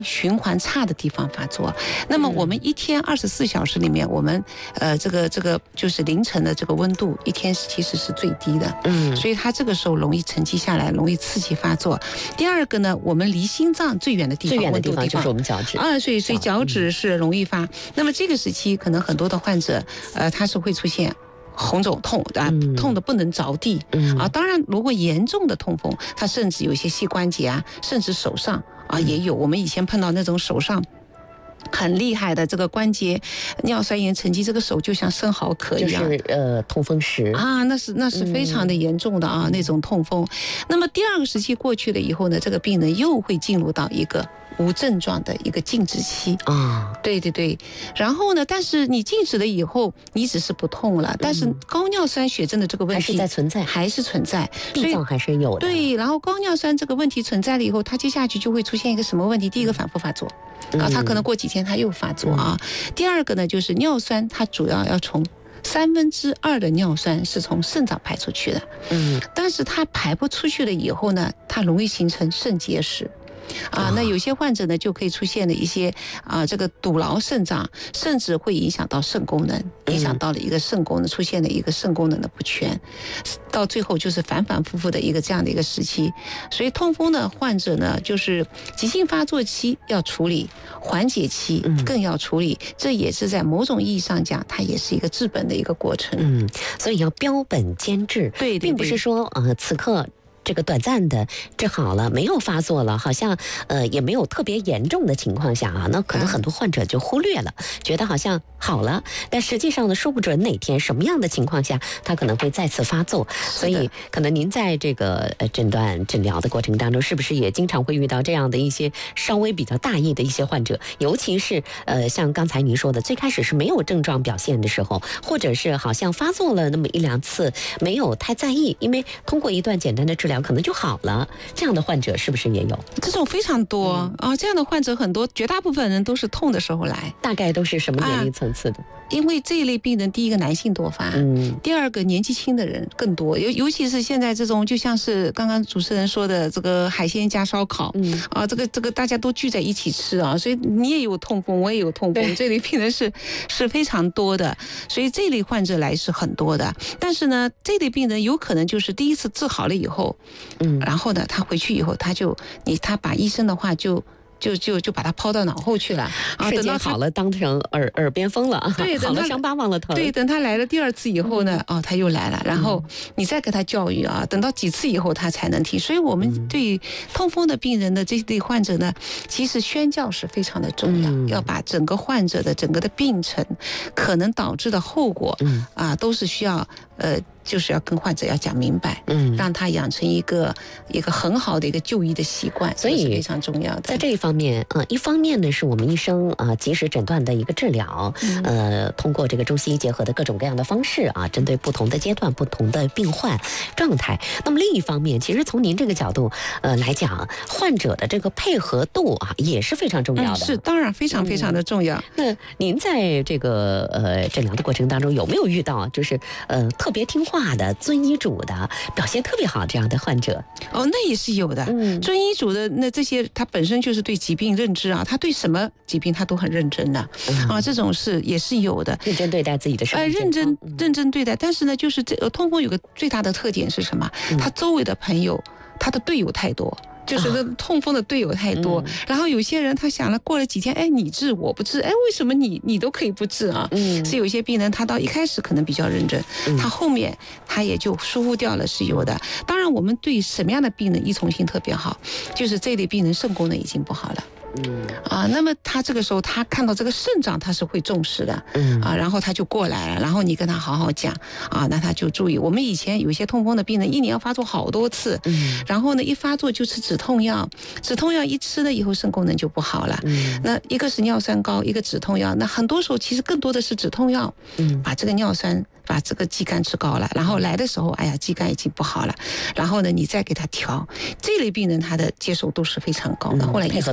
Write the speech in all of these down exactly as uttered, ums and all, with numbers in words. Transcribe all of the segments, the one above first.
循环差的地方发作。那么我们一天二十四小时里面，我们呃这个这个就是凌晨的这个温度，一天其实是最低的，嗯，所以它这个时候容易沉积下来，容易刺激发作。第二个呢，我们离心脏最远的地方， 最远的地方就是我们脚趾啊，所以所以脚趾是容易发。那么这个时期，可能很多的患者，呃，他是会出现红肿痛啊，痛的不能着地、嗯、啊。当然，如果严重的痛风，它甚至有一些膝关节啊，甚至手上啊也有。我们以前碰到那种手上很厉害的这个关节尿酸盐沉积，这个手就像生蚝壳一样， 就是呃痛风石啊，那是那是非常的严重的啊、嗯、那种痛风。那么第二个时期过去了以后呢，这个病人又会进入到一个无症状的一个静止期啊，对对对。然后呢，但是你静止了以后，你只是不痛了，但是高尿酸血症的这个问题还是在存在， 还是存在， 病灶还是有的。 对，然后高尿酸这个问题存在了以后，它接下去就会出现一个什么问题？第一个反复发作，啊，它可能过几天它又发作啊。第二个呢，就是尿酸，它主要要从三分之二的尿酸是从肾脏排出去的，嗯，但是它排不出去了以后呢，它容易形成肾结石。啊，那有些患者呢就可以出现了一些啊，这个堵牢肾脏，甚至会影响到肾功能，影响到了一个肾功能，出现了一个肾功能的不全，到最后就是反反复复的一个这样的一个时期。所以痛风的患者呢，就是急性发作期要处理，缓解期更要处理，这也是在某种意义上讲，它也是一个治本的一个过程。 嗯，所以要标本兼治， 对， 并不是说呃此刻这个短暂的治好了，没有发作了，好像呃也没有特别严重的情况下啊，那可能很多患者就忽略了，觉得好像好了，但实际上呢，说不准哪天什么样的情况下，他可能会再次发作。所以可能您在这个呃诊断诊疗的过程当中，是不是也经常会遇到这样的一些稍微比较大意的一些患者？尤其是呃像刚才您说的，最开始是没有症状表现的时候，或者是好像发作了那么一两次，没有太在意，因为通过一段简单的治疗可能就好了，这样的患者是不是也有？ 这种非常多、嗯、啊，这样的患者很多，绝大部分人都是痛的时候来。 大概都是什么年龄层次的？啊， 因为这一类病人，第一个男性多发，嗯，第二个年纪轻的人更多，尤尤其是现在这种，就像是刚刚主持人说的这个海鲜加烧烤，嗯啊，这个这个大家都聚在一起吃啊，所以你也有痛风，我也有痛风，这类病人是是非常多的，所以这类患者来是很多的。但是呢，这类病人有可能就是第一次治好了以后，嗯，然后呢，他回去以后，他就你他把医生的话就。就就就把它抛到脑后去了啊！瞬间好了，当成耳耳边风了。 对， 好了伤疤忘了疼。 对，等他来了第二次以后呢，嗯、哦，他又来了，然后你再给他教育啊，等到几次以后他才能听。所以我们对痛风的病人的这类患者呢，其实宣教是非常的重要，嗯、要把整个患者的整个的病程可能导致的后果，嗯、啊，都是需要呃。就是要跟患者要讲明白，嗯，让他养成一个一个很好的一个就医的习惯，所以是非常重要的。 在这一方面，呃，一方面呢是我们医生啊、呃、及时诊断的一个治疗，嗯、呃，通过这个中西医结合的各种各样的方式啊，针对不同的阶段、不同的病患状态。那么另一方面，其实从您这个角度呃来讲，患者的这个配合度啊也是非常重要的。 嗯、是，当然非常非常的重要。 嗯、那您在这个呃诊疗的过程当中，有没有遇到就是呃特别听话的、遵医嘱的、表现特别好这样的患者？ 哦，那也是有的。嗯，遵医嘱的那这些，他本身就是对疾病认知啊，他对什么疾病他都很认真的、嗯、啊，这种是也是有的， 认真对待自己的生活。 呃，认真认真对待。但是呢，就是这痛风有个最大的特点是什么？嗯、他周围的朋友，他的队友太多。就是痛风的队友太多、啊嗯、然后有些人他想了过了几天，哎，你治我不治，哎，为什么你你都可以不治啊？嗯，是有些病人他到一开始可能比较认真、嗯、他后面他也就疏忽掉了，是有的。当然我们对什么样的病人依从性特别好，就是这类病人肾功能已经不好了，嗯啊，那么他这个时候他看到这个肾脏他是会重视的，嗯啊，然后他就过来了，然后你跟他好好讲啊，那他就注意。我们以前有一些痛风的病人一年要发作好多次，嗯，然后呢一发作就吃止痛药，止痛药一吃了以后肾功能就不好了，嗯，那一个是尿酸高，一个止痛药，那很多时候其实更多的是止痛药，嗯，把这个尿酸把这个肌酐吃高了，然后来的时候哎呀肌酐已经不好了，然后呢你再给他调，这类病人他的接受度是非常高的，嗯、后来依从性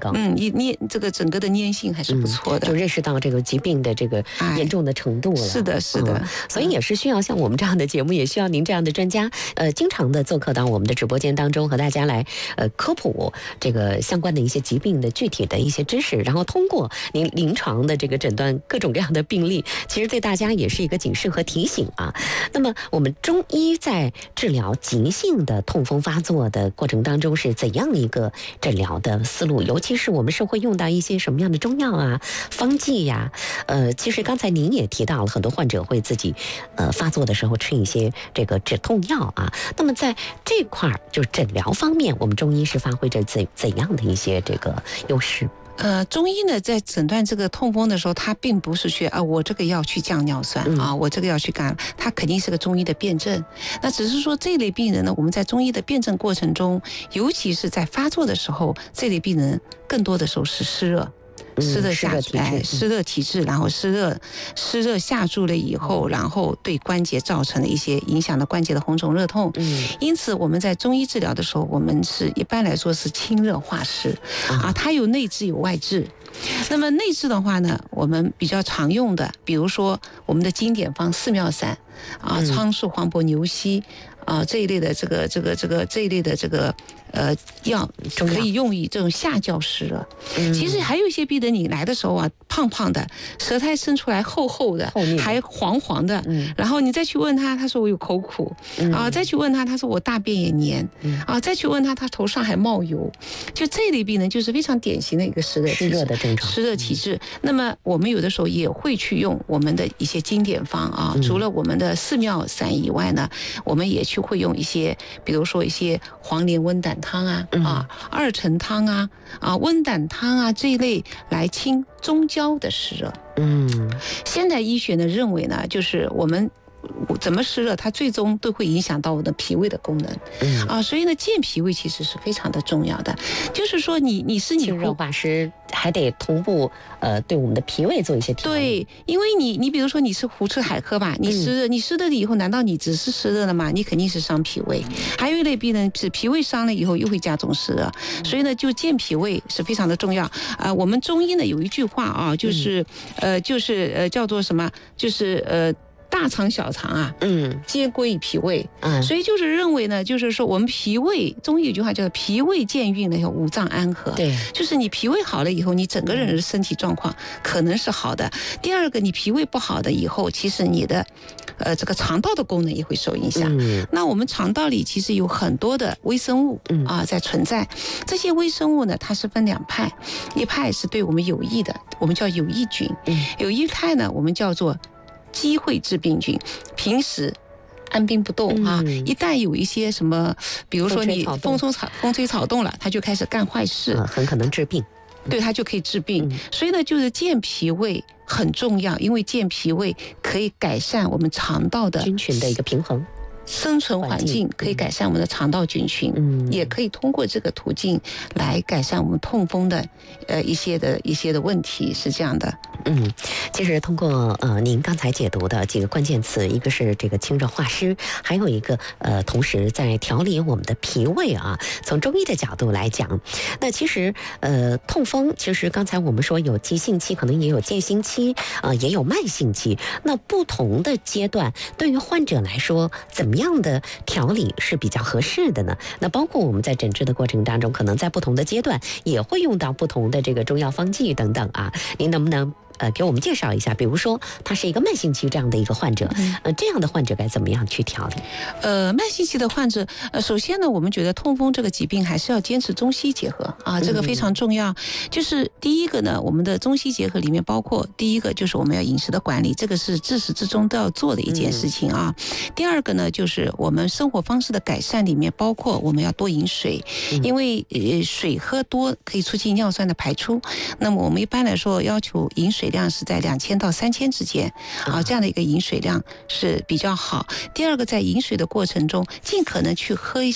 高。 嗯，你你这个整个的粘性还是不错的， 嗯、就认识到这个疾病的这个严重的程度了。 哎、是的，是的、嗯。 所以也是需要像我们这样的节目，也需要您这样的专家，呃，经常的做客到我们的直播间当中，和大家来呃科普这个相关的一些疾病的具体的一些知识，然后通过您临床的这个诊断各种各样的病例，其实对大家也是一个警示和提醒啊。那么我们中医在治疗急性的痛风发作的过程当中是怎样一个诊疗的思路？尤其是我们是会用到一些什么样的中药啊、方剂呀、啊？呃，其实刚才您也提到了，很多患者会自己呃发作的时候吃一些这个止痛药啊。那么在这块儿，就是诊疗方面，我们中医是发挥着怎怎样的一些这个优势？ 呃，中医呢，在诊断这个痛风的时候，它并不是去啊，我这个要去降尿酸、嗯、啊，我这个要去干，它肯定是个中医的辩证。那只是说这类病人呢，我们在中医的辩证过程中，尤其是在发作的时候，这类病人更多的时候是湿热。湿热下注，哎，湿热体质，然后湿热湿热下注了以后，然后对关节造成的一些影响的关节的红肿热痛。嗯，因此我们在中医治疗的时候，我们是一般来说是清热化湿啊，它有内治有外治。那么内治的话呢，我们比较常用的，比如说我们的经典方四妙散啊，苍术、黄柏、牛膝啊这一类的这个这个这个这一类的这个呃药，可以用于这种下焦湿热。嗯、其实还有一些病人，你来的时候啊，胖胖的，舌苔伸出来厚厚的，还黄黄的，嗯、然后你再去问他，他说我有口苦、嗯、啊，再去问他，他说我大便也黏、嗯、啊，再去问他，他头上还冒油，就这类病人就是非常典型的一个湿热湿热的症状， 湿热体质。嗯、那么我们有的时候也会去用我们的一些经典方啊，嗯、除了我们的四妙散以外呢，我们也去会用一些，比如说一些黄连温胆汤啊，嗯、啊二陈汤啊，啊温胆汤啊这一类来清中焦的湿热。嗯，现代医学呢认为呢，就是我们怎么湿热，它最终都会影响到我的脾胃的功能。嗯啊，所以呢，健脾胃其实是非常的重要的。就是说你，你是你清热化湿，还得同步呃对我们的脾胃做一些调理。 对，因为你你比如说你是胡吃海喝吧，你湿热，嗯、你湿热了以后，难道你只是湿热了吗？你肯定是伤脾胃。还有一类病人是脾胃伤了以后又会加重湿热，嗯、所以呢，就健脾胃是非常的重要。啊、呃，我们中医呢有一句话啊，就是、嗯、呃就是呃叫做什么，就是呃。大肠小肠啊，嗯，皆归于脾胃，嗯，所以就是认为呢，就是说我们脾胃，中医有句话叫脾胃健运呢，要五脏安和，对，就是你脾胃好了以后，你整个人的身体状况可能是好的。第二个，你脾胃不好的以后，其实你的，呃，这个肠道的功能也会受影响。嗯，那我们肠道里其实有很多的微生物啊在存在，这些微生物呢，它是分两派，一派是对我们有益的，我们叫有益菌，嗯，有一派呢，我们叫做机会致病菌，平时按兵不动啊，嗯、一旦有一些什么，比如说你风吹草风吹草动了，它就开始干坏事， 啊、很可能致病。 对，它就可以治病。嗯、所以呢，就是健脾胃很重要，因为健脾胃可以改善我们肠道的菌群的一个平衡。 生存环境可以改善我们的肠道菌群，嗯，也可以通过这个途径来改善我们痛风的呃一些的一些的问题，是这样的。 嗯，其实通过呃您刚才解读的几个关键词，一个是这个清热化湿，还有一个呃同时在调理我们的脾胃啊。从中医的角度来讲，那其实呃痛风其实刚才我们说有急性期，可能也有间歇期啊、呃，也有慢性期。那不同的阶段对于患者来说，怎么怎么样的调理是比较合适的呢？那包括我们在诊治的过程当中，可能在不同的阶段也会用到不同的这个中药方剂等等啊，您能不能呃给我们介绍一下？比如说他是一个慢性期这样的一个患者，呃这样的患者该怎么样去调理？ 呃慢性期的患者，呃首先呢，我们觉得痛风这个疾病还是要坚持中西结合啊，这个非常重要。嗯、就是第一个呢，我们的中西结合里面包括第一个就是我们要饮食的管理，这个是自始至终都要做的一件事情啊。嗯、第二个呢，就是我们生活方式的改善里面包括我们要多饮水，嗯、因为呃水喝多可以促进尿酸的排出。那么我们一般来说要求饮水量是在两千到三千之间啊，这样的一个饮水量是比较好。第二个，在饮水的过程中，尽可能去喝一些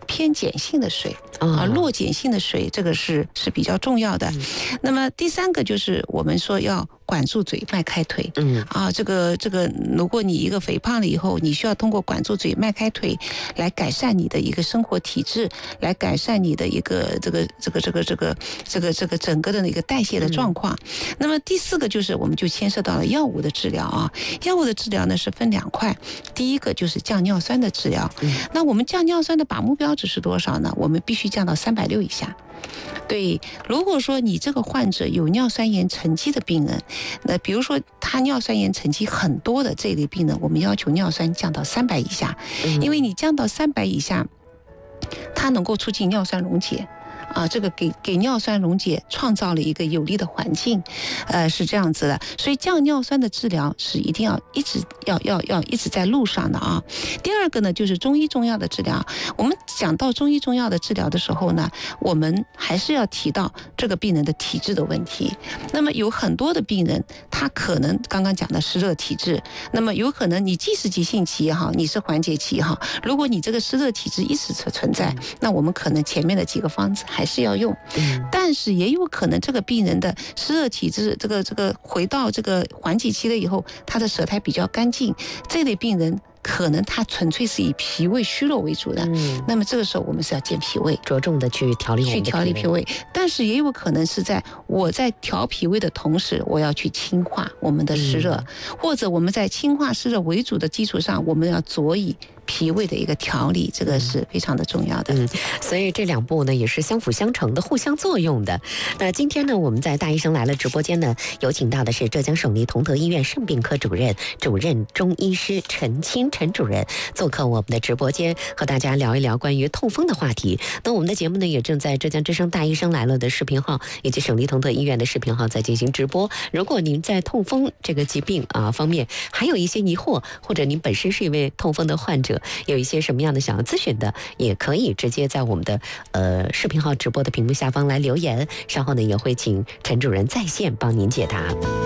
偏碱性的水。 哦、 啊，弱碱性的水，这个是是比较重要的。嗯、那么第三个就是我们说要管住嘴，迈开腿。 嗯， 啊，这个这个，如果你一个肥胖了以后，你需要通过管住嘴、迈开腿来改善你的一个生活体质，来改善你的一个这个这个这个这个这个这个整个的一个代谢的状况。嗯、那么第四个就是我们就牵涉到了药物的治疗啊，药物的治疗呢是分两块，第一个就是降尿酸的治疗。嗯、那我们降尿酸的把目标值是多少呢？我们必须降到三百六以下。对，如果说你这个患者有尿酸盐沉积的病人，那比如说他尿酸盐沉积很多的这类病人，我们要求尿酸降到三百以下，因为你降到三百以下，它能够促进尿酸溶解。啊，这个给给尿酸溶解创造了一个有利的环境，呃，是这样子的。所以降尿酸的治疗是一定要一直要要要一直在路上的啊。第二个呢，就是中医中药的治疗。我们讲到中医中药的治疗的时候呢，我们还是要提到这个病人的体质的问题。那么有很多的病人，他可能刚刚讲的湿热体质，那么有可能你既是急性期也好，你是缓解期也好，如果你这个湿热体质一直存在，那我们可能前面的几个方子还是要用，但是也有可能这个病人的湿热体质，这个这个回到这个缓解期了以后，他的舌苔比较干净，这类病人可能他纯粹是以脾胃虚弱为主的，嗯、那么这个时候我们是要健脾胃， 着重的去调理我们的去调理脾胃，但是也有可能是在我在调脾胃的同时，我要去清化我们的湿热，嗯、或者我们在清化湿热为主的基础上，我们要佐以脾胃的一个调理，这个是非常的重要的。 嗯，所以这两步呢也是相辅相成的，互相作用的。那今天呢，我们在大医生来了直播间呢，有请到的是浙江省立同德医院肾病科主任、主任中医师陈清陈主任做客我们的直播间，和大家聊一聊关于痛风的话题。那我们的节目呢，也正在浙江之声大医生来了的视频号以及省立同德医院的视频号在进行直播。如果您在痛风这个疾病啊方面还有一些疑惑，或者您本身是一位痛风的患者，有一些什么样的想要咨询的，也可以直接在我们的呃视频号直播的屏幕下方来留言，稍后呢也会请陈主任在线帮您解答。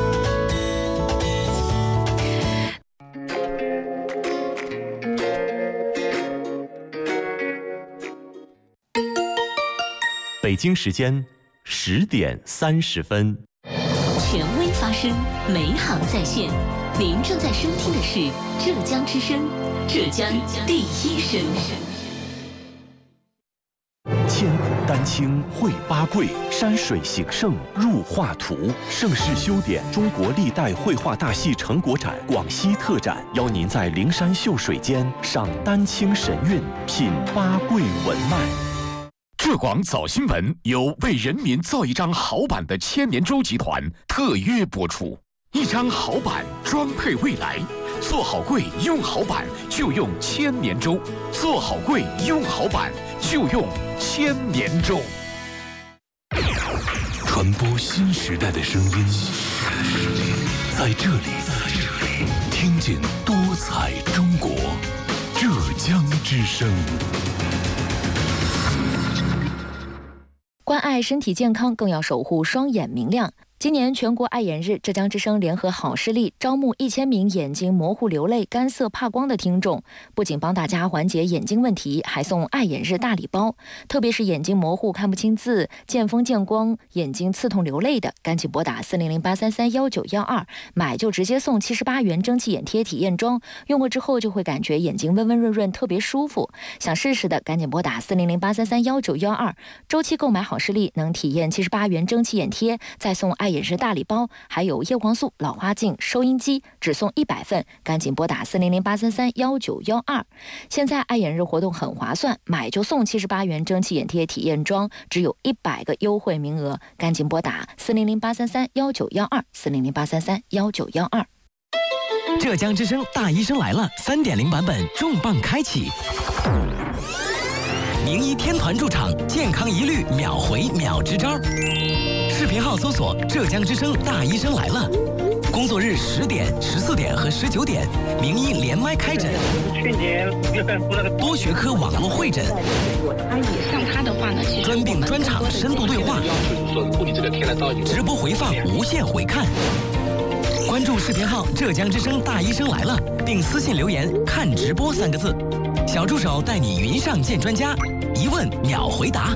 北京时间十点三十分， 权威发声，美好在线。您正在收听的是浙江之声，浙江第一声。 千古丹青绘八桂，山水形胜入画图。盛世修典中国历代绘画大戏成果展广西特展，邀您在灵山秀水间赏丹青神韵，品八桂文脉。 浙广早新闻由为人民造一张好版的千年舟集团特约播出。一张好版装配未来，做好柜用好版就用千年舟，做好柜用好版就用千年舟。 传播新时代的声音，在这里听见多彩中国，浙江之声。 关爱身体健康，更要守护双眼明亮。今年全国爱眼日，浙江之声联合好视力招募一千名眼睛模糊、流泪、干涩、怕光的听众，不仅帮大家缓解眼睛问题，还送爱眼日大礼包。特别是眼睛模糊、看不清字、见风见光、眼睛刺痛流泪的，赶紧拨打四零零八三三幺九幺二，买就直接送七十八元蒸汽眼贴体验装，用过之后就会感觉眼睛温温润润，特别舒服。想试试的，赶紧拨打四零零八三三幺九幺二，周期购买好视力能体验七十八元蒸汽眼贴，再送爱眼日大礼包，还有叶黄素、老花镜、收音机，只送一百份，赶紧拨打四零零八三三幺九幺二。现在爱眼日活动很划算，买就送七十八元蒸汽眼贴体验装，只有一百个优惠名额，赶紧拨打四零零八三三幺九幺二，四零零八三三幺九幺二。 浙江之声大医生来了 三点零 版本重磅开启，名医天团驻场，健康一律秒回秒支招。视频号搜索浙江之声大医生来了，工作日十点、十四点和十九点，名医连麦开诊， 去年月份播那个多学科网络会诊， 他也像他的话呢，其实专病专场深度对话，直播回放无限回看。关注视频号浙江之声大医生来了，并私信留言看直播三个字， 小助手带你云上见专家，一问秒回答。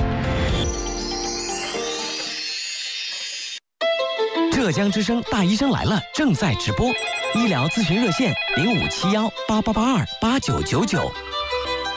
浙江之声大医生来了正在直播，医疗咨询热线零五七幺八八八二八九九九。